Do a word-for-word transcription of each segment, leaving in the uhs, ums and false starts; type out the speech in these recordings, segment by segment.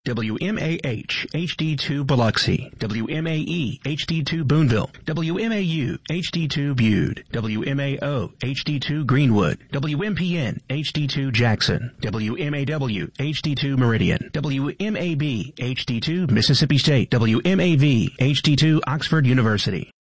W M A H H D two Biloxi, W M A E H D two Boonville, W M A U H D two Bude, W M A O H D two Greenwood, W M P N H D two Jackson, W M A W H D two Meridian, W M A B H D two Mississippi State, W M A V H D two Oxford University.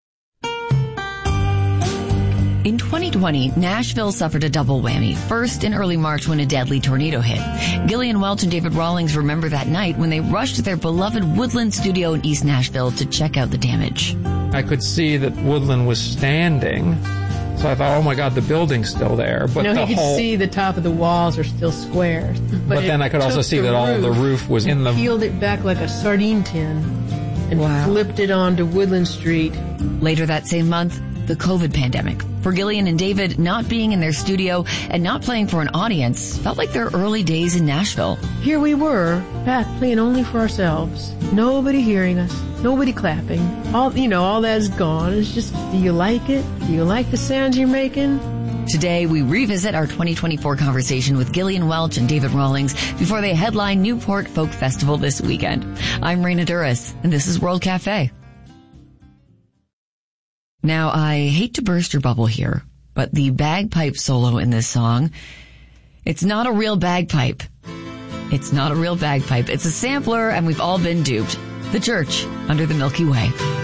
In twenty twenty, Nashville suffered a double whammy. First, in early March when a deadly tornado hit. Gillian Welch and David Rawlings remember that night when they rushed to their beloved Woodland studio in East Nashville to check out the damage. I could see that Woodland was standing, so I thought, oh my God, the building's still there. But no, the he could whole... see the top of the walls are still square. But, but then I could also see that all the roof was in the... peeled it back like a sardine tin and wow. flipped it onto Woodland Street. Later that same month, the COVID pandemic. For Gillian and David, not being in their studio and not playing for an audience felt like their early days in Nashville. Here we were, back playing only for ourselves. Nobody hearing us, nobody clapping. All, you know, all that's gone. It's just, do you like it? Do you like the sounds you're making? Today, we revisit our twenty twenty-four conversation with Gillian Welch and David Rawlings before they headline Newport Folk Festival this weekend. I'm Raina Duras, and this is World Cafe. Now, I hate to burst your bubble here, but the bagpipe solo in this song, it's not a real bagpipe. It's not a real bagpipe. It's a sampler, and we've all been duped. The Church, Under the Milky Way.